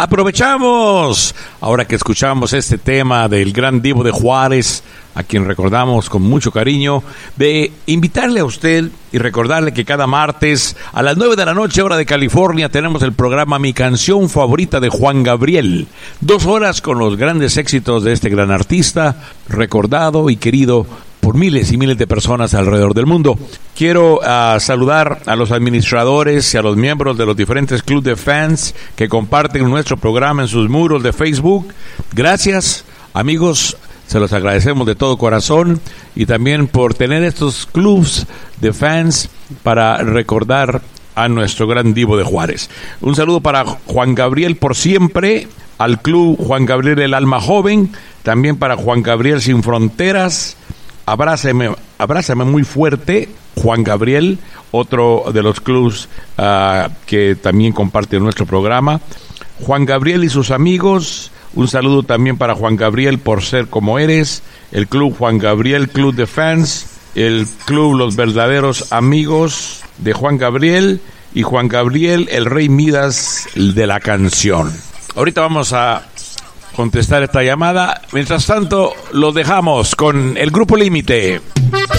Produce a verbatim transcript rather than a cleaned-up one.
Aprovechamos, ahora que escuchamos este tema del gran Divo de Juárez, a quien recordamos con mucho cariño, de invitarle a usted y recordarle que cada martes a las nueve de la noche, hora de California, tenemos el programa Mi Canción Favorita de Juan Gabriel. Dos horas con los grandes éxitos de este gran artista, recordado y querido por miles y miles de personas alrededor del mundo. Quiero uh, saludar a los administradores y a los miembros de los diferentes clubes de fans que comparten nuestro programa en sus muros de Facebook. Gracias, amigos, se los agradecemos de todo corazón, y también por tener estos clubes de fans para recordar a nuestro gran Divo de Juárez. Un saludo para Juan Gabriel por siempre, al club Juan Gabriel el Alma Joven, también para Juan Gabriel Sin Fronteras. Abrázame, abrázame muy fuerte, Juan Gabriel, otro de los clubs uh, que también comparte nuestro programa. Juan Gabriel y sus amigos, un saludo también para Juan Gabriel por ser como eres, el club Juan Gabriel, club de fans, el club Los Verdaderos Amigos de Juan Gabriel, y Juan Gabriel, el Rey Midas de la canción. Ahorita vamos a contestar esta llamada. Mientras tanto, lo dejamos con el Grupo Límite.